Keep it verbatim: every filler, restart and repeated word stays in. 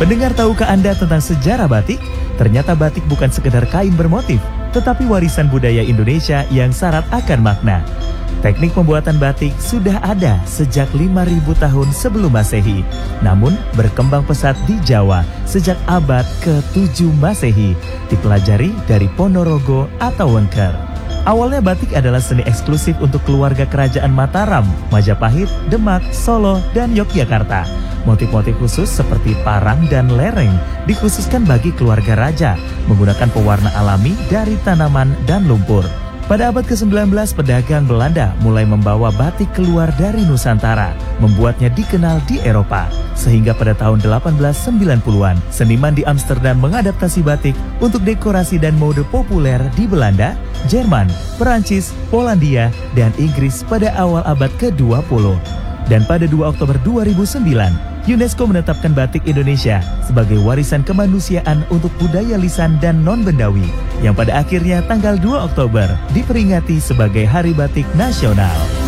Pendengar, tahukah Anda tentang sejarah batik? Ternyata batik bukan sekedar kain bermotif, tetapi warisan budaya Indonesia yang syarat akan makna. Teknik pembuatan batik sudah ada sejak lima ribu tahun sebelum Masehi, namun berkembang pesat di Jawa sejak abad ketujuh Masehi, dipelajari dari Ponorogo atau Wengker. Awalnya batik adalah seni eksklusif untuk keluarga kerajaan Mataram, Majapahit, Demak, Solo, dan Yogyakarta. Motif-motif khusus seperti parang dan lereng dikhususkan bagi keluarga raja, menggunakan pewarna alami dari tanaman dan lumpur. Pada abad ke sembilan belas, pedagang Belanda mulai membawa batik keluar dari Nusantara, membuatnya dikenal di Eropa. Sehingga pada tahun delapan belas sembilan puluhan, seniman di Amsterdam mengadaptasi batik untuk dekorasi dan mode populer di Belanda, Jerman, Perancis, Polandia, dan Inggris pada awal abad ke dua puluh. Dan pada dua Oktober dua ribu sembilan, UNESCO menetapkan batik Indonesia sebagai warisan kemanusiaan untuk budaya lisan dan non-bendawi, yang pada akhirnya tanggal dua Oktober diperingati sebagai Hari Batik Nasional.